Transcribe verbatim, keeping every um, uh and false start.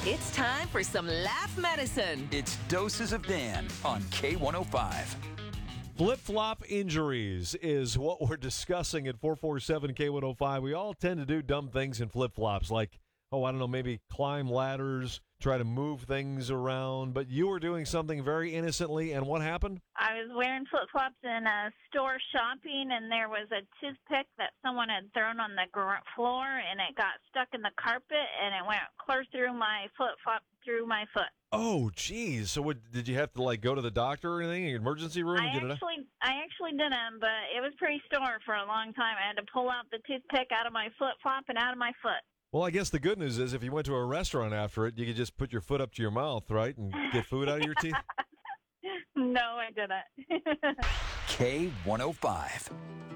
It's time for some laugh medicine. It's Doses of Dan on K one oh five. Flip-flop injuries is what we're discussing at four four seven K one oh five. We all tend to do dumb things in flip-flops, like, oh, I don't know, maybe climb ladders, try to move things around. But you were doing something very innocently, and what happened? I was wearing flip-flops in a store shopping, and there was a toothpick that someone had thrown on the gr- floor, and it got stuck in the carpet, and it went clear through my flip-flop, through my foot. Oh, geez. So what, did you have to, like, go to the doctor or anything, emergency room? I and get actually, it I actually didn't, but it was pretty sore for a long time. I had to pull out the toothpick out of my flip-flop and out of my foot. Well, I guess the good news is if you went to a restaurant after it, you could just put your foot up to your mouth, right, and get food out of your teeth? No, I didn't. K one oh five.